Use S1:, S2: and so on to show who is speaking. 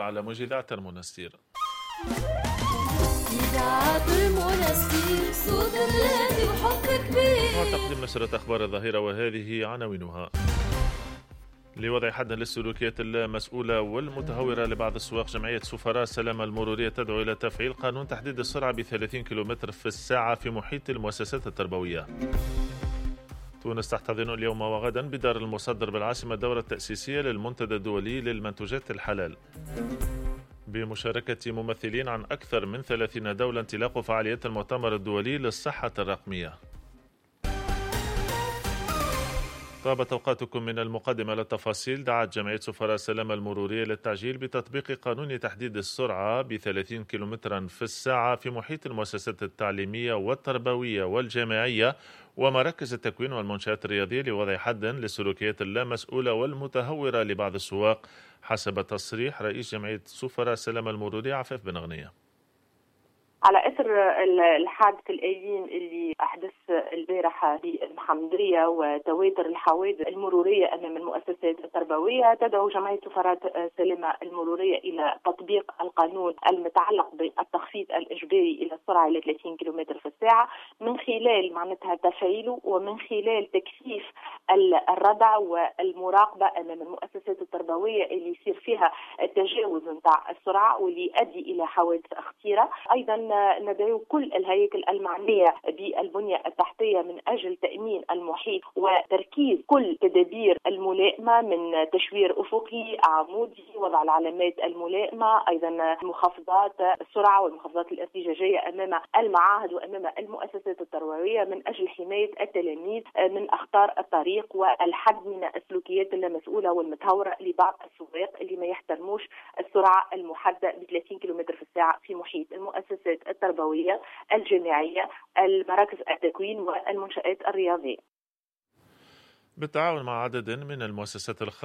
S1: على موج إذاعة المنستير.
S2: إذاعة المنستير صوت بلادي وحب كبير.
S1: تقديم نشرة أخبار الظهيرة وهذه عناوينها. لوضع حد للسلوكيات اللامسؤولة والمتهورة لبعض السواق، جمعية سفراء السلامة المرورية تدعو إلى تفعيل قانون تحديد السرعة ب30 كيلومتر في الساعة في محيط المؤسسات التربوية. تونس تحتضن اليوم وغدا بدار المصدر بالعاصمة الدورة التأسيسية للمنتدى الدولي للمنتوجات الحلال بمشاركة ممثلين عن أكثر من 30 دولة انطلاق فعاليات المؤتمر الدولي للصحة الرقمية. طابت أوقاتكم من المقدمة للتفاصيل. دعت جمعية سفراء السلامة المرورية للتعجيل بتطبيق قانون تحديد السرعة ب30 كيلومترا في الساعة في محيط المؤسسات التعليمية والتربوية والجامعية ومراكز التكوين والمنشآت الرياضية لوضع حد للسلوكيات اللامسؤولة والمتهورة لبعض السواق، حسب تصريح رئيس جمعية سفراء السلامة المرورية عفاف بن غنية.
S3: على اثر الحادث الاليم اللي احدث البارحه بالمحمديه وتواتر الحوادث المروريه امام المؤسسات التربويه، تدعو جمعيه سفراء السلامه المروريه الى تطبيق القانون المتعلق بالتخفيض الاجباري الى السرعه الى 30 كم في الساعه من خلال معناتها تفعيله ومن خلال تكثيف الردع والمراقبه امام المؤسسات التربويه اللي يصير فيها التجاوز نتاع السرعه واللي يؤدي الى حوادث خطيره. ايضا ندعو كل الهياكل المعنية بالبنية التحتية من أجل تأمين المحيط وتركيز كل تدابير الملائمة من تشوير أفقي عمودي، وضع العلامات الملائمة، أيضا مخفضات السرعة والمخفضات الارتجاجية أمام المعاهد وأمام المؤسسات التربوية من أجل حماية التلاميذ من أخطار الطريق والحد من السلوكيات اللامسؤولة والمتهورة لبعض السواق اللي ما يحترموش السرعة المحددة ب30 كم في الساعة في محيط المؤسسات التربوية الجامعية المراكز التكوين والمنشآت الرياضية.
S1: بالتعاون مع عدد من المؤسسات